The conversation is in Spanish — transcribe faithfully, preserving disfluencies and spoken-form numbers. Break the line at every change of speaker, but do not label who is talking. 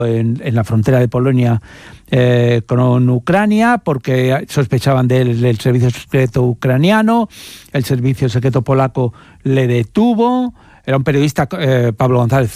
En, en la frontera de Polonia eh, con Ucrania, porque sospechaban del, del servicio secreto ucraniano. El servicio secreto polaco le detuvo. Era un periodista, eh, Pablo González